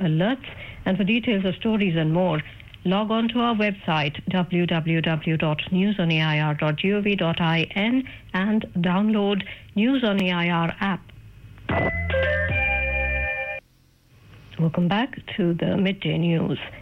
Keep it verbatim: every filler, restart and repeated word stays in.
alerts. And for details of stories and more, log on to our website w w w dot news on a i r dot gov dot in and download News on A I R app. Welcome back to the midday news.